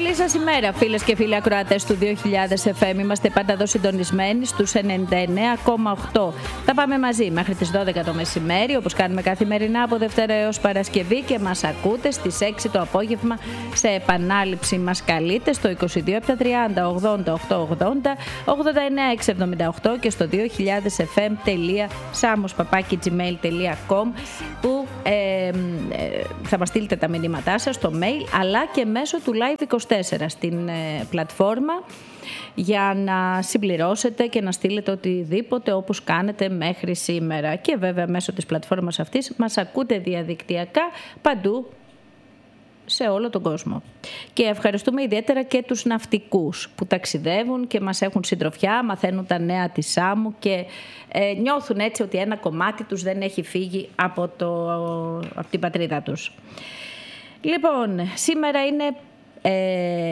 Καλή σας ημέρα, φίλες και φίλοι ακροατές του 2000 FM. Είμαστε πάντα εδώ συντονισμένοι στους 99,8. Θα πάμε μαζί μέχρι τις 12 το μεσημέρι, όπως κάνουμε καθημερινά από Δευτέρα έως Παρασκευή, και μας ακούτε στις 6 το απόγευμα σε επανάληψη. Μας καλείτε στο 22 30 80 880 89 678 και στο 2000fm.samos@gmail.com, που θα μας στείλετε τα μηνύματά σας στο mail, αλλά και μέσω του Live24 στην πλατφόρμα, για να συμπληρώσετε και να στείλετε οτιδήποτε όπως κάνετε μέχρι σήμερα. Και βέβαια μέσω της πλατφόρμας αυτής μας ακούτε διαδικτυακά παντού σε όλο τον κόσμο. Και ευχαριστούμε ιδιαίτερα και τους ναυτικούς που ταξιδεύουν και μας έχουν συντροφιά, μαθαίνουν τα νέα της Σάμου και νιώθουν έτσι ότι ένα κομμάτι τους δεν έχει φύγει από την πατρίδα τους. Λοιπόν, σήμερα είναι